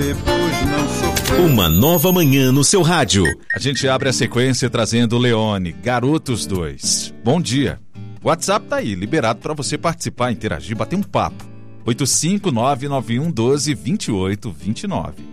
saber, pois não sofrer. Uma nova manhã no seu rádio. A gente abre a sequência trazendo Leone, Garotos 2. Bom dia. O WhatsApp tá aí, liberado para você participar, interagir, bater um papo. 85991122829.